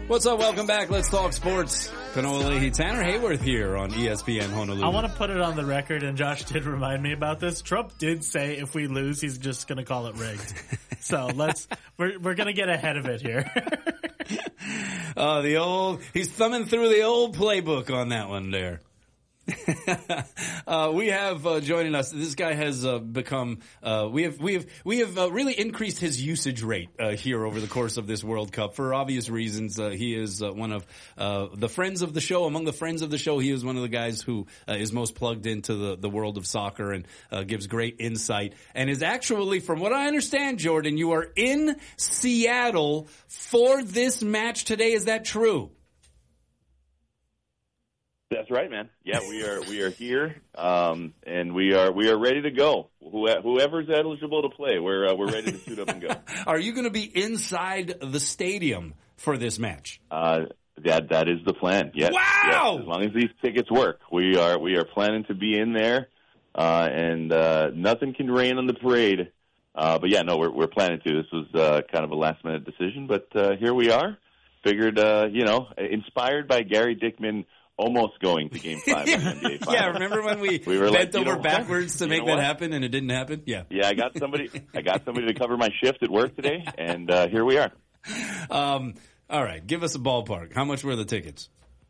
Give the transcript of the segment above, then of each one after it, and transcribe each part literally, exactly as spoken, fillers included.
What's up? Welcome back. Let's talk sports. Kanoa Leahy, Tanner Hayworth here on E S P N Honolulu. I want to put it on the record, and Josh did remind me about this. Trump did say if we lose, he's just going to call it rigged. So let's we're we're going to get ahead of it here. Oh, the old he's thumbing through the old playbook on that one there. uh, we have uh, joining us. This guy has uh, become. Uh, we have we have we have uh, really increased his usage rate uh, here over the course of this World Cup for obvious reasons. Uh, he is uh, one of uh, the friends of the show. Among the friends of the show, he is one of the guys who uh, is most plugged into the the world of soccer and uh, gives great insight. And is actually, from what I understand, Jordan, you are in Seattle for this match today. Is that true? That's right, man. Yeah, we are we are here, um, and we are we are ready to go. Who, whoever's eligible to play, we're uh, we're ready to suit up and go. Are you going to be inside the stadium for this match? Uh, that that is the plan. Yes. Wow! Yes. As long as these tickets work, we are we are planning to be in there, uh, and uh, nothing can rain on the parade. Uh, but yeah, no, we're we're planning to. This was uh, kind of a last minute decision, but uh, here we are. Figured, uh, you know, inspired by Gary Dickman. Almost going to Game Five of the N B A Finals. Yeah, remember when we, we were bent like, over know, backwards to you make know that what? happen, and it didn't happen? Yeah. Yeah, I got somebody. I got somebody to cover my shift at work today, and uh, here we are. Um, all right, give us a ballpark. How much were the tickets?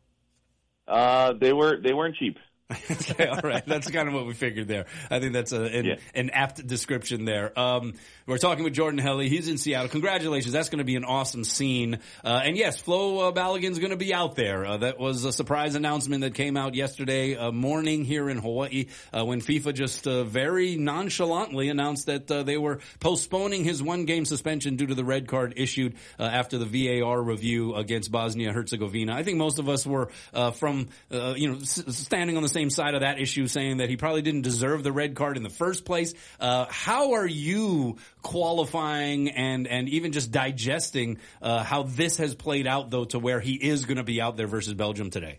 Uh, they were they weren't cheap. Okay, all right. That's kind of what we figured there. I think that's a, an, yeah. an apt description there. Um, we're talking with Jordan Helly. He's in Seattle. Congratulations. That's going to be an awesome scene. Uh, and yes, Flo uh, Balogun's going to be out there. Uh, that was a surprise announcement that came out yesterday uh, morning here in Hawaii uh, when FIFA just uh, very nonchalantly announced that uh, they were postponing his one-game suspension due to the red card issued uh, after the V A R review against Bosnia-Herzegovina. I think most of us were uh, from, uh, you know, s- standing on the same side of that issue, saying that he probably didn't deserve the red card in the first place. Uh, how are you qualifying and, and even just digesting uh, how this has played out, though, to where he is going to be out there versus Belgium today?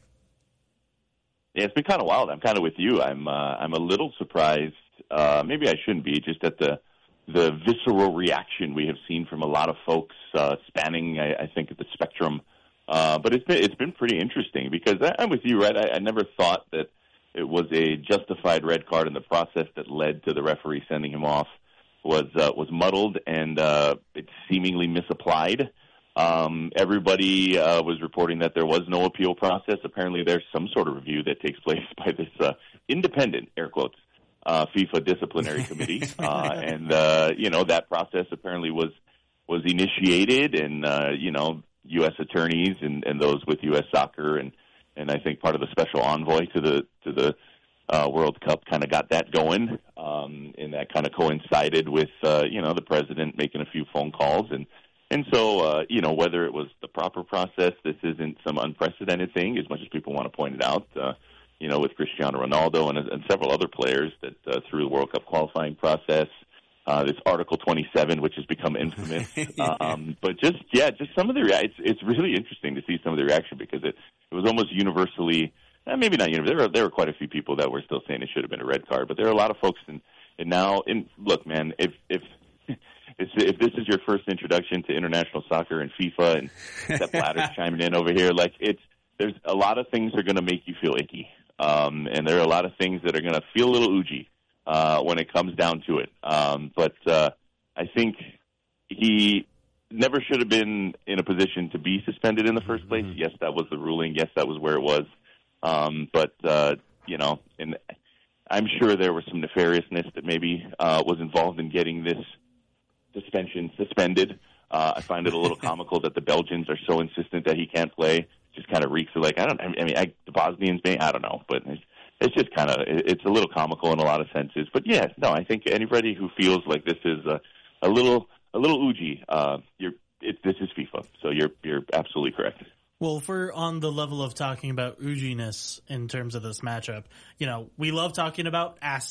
Yeah, it's been kind of wild. I'm kind of with you. I'm uh, I'm a little surprised. Uh, maybe I shouldn't be, just at the the visceral reaction we have seen from a lot of folks uh, spanning, I, I think, the spectrum. Uh, but it's been it's been pretty interesting because I, I'm with you, right? I, I never thought that it was a justified red card, and the process that led to the referee sending him off was uh, was muddled and uh, it's seemingly misapplied. Um, everybody uh, was reporting that there was no appeal process. Apparently, there's some sort of review that takes place by this uh, independent, air quotes, uh, FIFA disciplinary committee, uh, and uh, you know that process apparently was was initiated, and uh, you know U S attorneys and, and those with U S Soccer and. And I think part of the special envoy to the to the uh, World Cup kind of got that going, um, and that kind of coincided with uh, you know the president making a few phone calls, and and so uh, you know whether it was the proper process, this isn't some unprecedented thing, as much as people want to point it out. Uh, you know, with Cristiano Ronaldo and, and several other players that uh, through the World Cup qualifying process. Uh, this Article twenty-seven, which has become infamous, um, but just yeah, just some of the rea- it's it's really interesting to see some of the reaction because it, it was almost universally, eh, maybe not universally. There were there were quite a few people that were still saying it should have been a red card, but there are a lot of folks and and now in look, man, if if if, if this is your first introduction to international soccer and FIFA and Sepp Blatter's chiming in over here, like it's there's a lot of things that are going to make you feel icky, um, and there are a lot of things that are going to feel a little oogy. Uh, when it comes down to it. Um, but uh, I think he never should have been in a position to be suspended in the first place. Mm-hmm. Yes, that was the ruling. Yes, that was where it was. Um, but, uh, you know, and I'm sure there was some nefariousness that maybe uh, was involved in getting this suspension suspended. Uh, I find it a little comical that the Belgians are so insistent that he can't play. It just kind of reeks of like, I don't I mean, I, the Bosnians may, I don't know, but it's, It's just kind of, it's a little comical in a lot of senses. But yeah, no, I think anybody who feels like this is a, a little, a little oogy, uh, you're, it, this is FIFA. So you're, you're absolutely correct. Well, if we're on the level of talking about ooginess in terms of this matchup, you know, we love talking about ass